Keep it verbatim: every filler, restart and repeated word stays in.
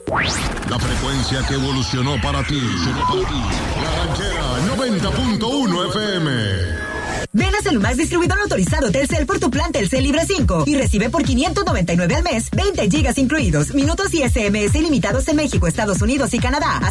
La frecuencia que evolucionó para ti. La Ranchera noventa punto uno F M. Ven a Celumax, distribuidor autorizado Telcel, por tu plan Telcel Libre cinco y recibe por quinientos noventa y nueve al mes veinte gigas incluidos, minutos y S M S ilimitados en México, Estados Unidos y Canadá.